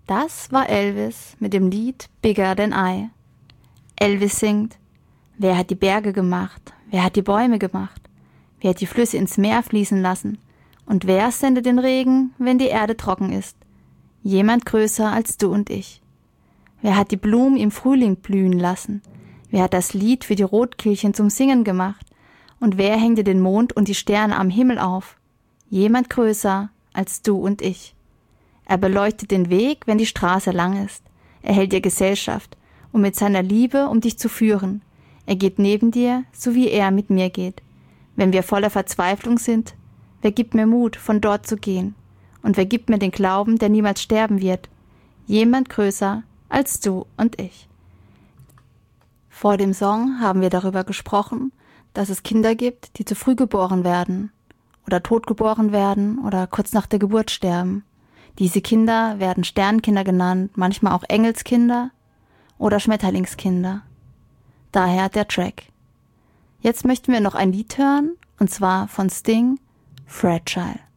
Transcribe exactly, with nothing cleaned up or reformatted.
Das war Elvis mit dem Lied Bigger Than I. Elvis singt: Wer hat die Berge gemacht? Wer hat die Bäume gemacht? Wer hat die Flüsse ins Meer fließen lassen? Und wer sendet den Regen, wenn die Erde trocken ist? Jemand größer als du und ich. Wer hat die Blumen im Frühling blühen lassen? Wer hat das Lied für die Rotkehlchen zum Singen gemacht? Und wer hängte den Mond und die Sterne am Himmel auf? Jemand größer als du und ich. Er beleuchtet den Weg, wenn die Straße lang ist. Er hält dir Gesellschaft, um mit seiner Liebe um dich zu führen. Er geht neben dir, so wie er mit mir geht. Wenn wir voller Verzweiflung sind, wer gibt mir Mut, von dort zu gehen? Und wer gibt mir den Glauben, der niemals sterben wird? Jemand größer als du und ich. Vor dem Song haben wir darüber gesprochen, dass es Kinder gibt, die zu früh geboren werden oder tot geboren werden oder kurz nach der Geburt sterben. Diese Kinder werden Sternkinder genannt, manchmal auch Engelskinder oder Schmetterlingskinder. Daher der Track. Jetzt möchten wir noch ein Lied hören, und zwar von Sting, Fragile.